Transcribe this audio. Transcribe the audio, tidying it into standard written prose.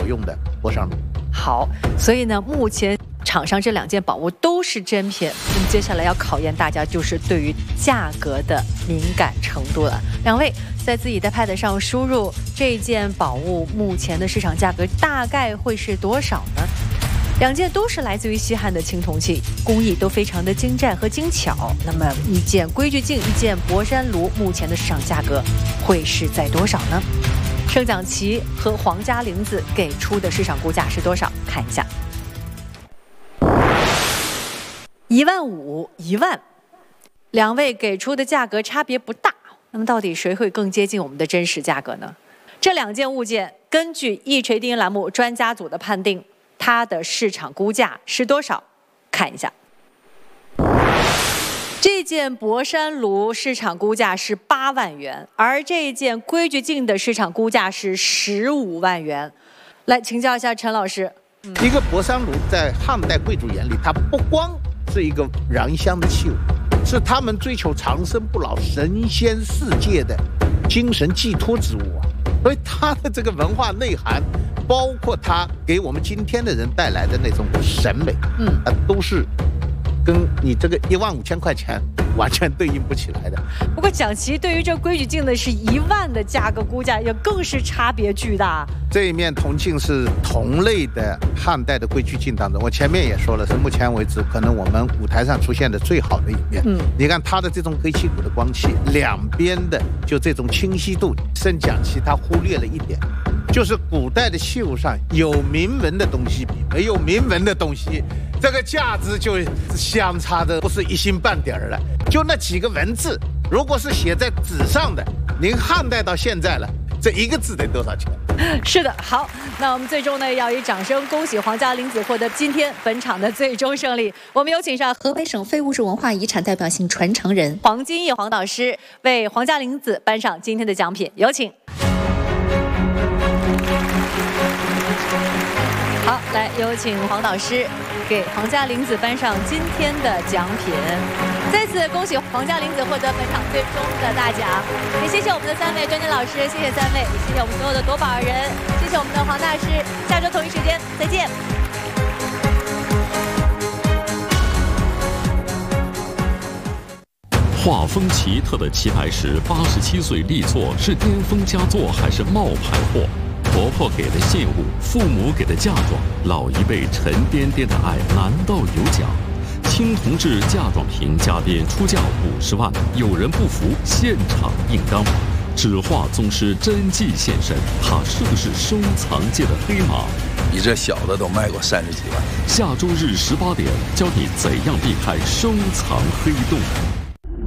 用的博商炉。 好，所以呢，目前场上这2件宝物都是真品，那么接下来要考验大家就是对于价格的敏感程度了。2位在自己的 pad 上输入这件宝物目前的市场价格大概会是多少呢？2件都是来自于西汉的青铜器，工艺都非常的精湛和精巧。那么一件规矩镜，一件博山炉，目前的市场价格会是在多少呢？盛奖旗和皇家陵子给出的市场估价是多少？看一下，15000、1万，2位给出的价格差别不大。那么到底谁会更接近我们的真实价格呢？这2件物件根据一锤定音栏目专家组的判定，它的市场估价是多少？看一下，这件博山炉市场估价是8万元，而这件规矩镜的市场估价是15万元。来请教一下陈老师。 一个博山炉在汉代贵族眼里，它不光是一个燃香的器物，是他们追求长生不老、神仙世界的精神寄托之物啊。所以它的这个文化内涵，包括它给我们今天的人带来的那种审美，都是跟你这个15000块钱完全对应不起来的。 不过蒋奇对于这规矩镜的是1万的价格估价，也更是差别巨大。 这一面铜镜是同类的汉代的规矩镜当中，我前面也说了，是目前为止可能我们舞台上出现的最好的一面。你看它的这种黑漆骨的光气，两边的就这种清晰度，盛蒋奇他忽略了一点，就是古代的器物上有铭文的东西比没有铭文的东西，这个价值就相差的不是一星半点了。就那几个文字，如果是写在纸上的，您汉代到现在了，这一个字得多少钱？ 是的，好，那我们最终呢要以掌声恭喜皇家陵子获得今天本场的最终胜利。我们有请上河北省非物质文化遗产代表性传承人黄金义黄导师为皇家陵子颁上今天的奖品，有请。好，来有请黄导师给皇家陵子颁上今天的奖品。再次恭喜皇家陵子获得本场最终的大奖，也谢谢我们的3位专家老师，谢谢3位，也谢谢我们所有的夺宝人，谢谢我们的黄大师。下周同一时间再见。 画风奇特的棋牌时，87岁力挫是巅峰佳作还是冒牌货？婆婆给的信物，父母给的嫁妆，老一辈沉甸甸的爱难道有假？青铜制嫁妆品加边出价50万，有人不服，现场硬刚。纸画宗师真迹现身，他是不是收藏界的黑马？ 你这小的都卖过30几万。 下周日18点，教你怎样避开收藏黑洞。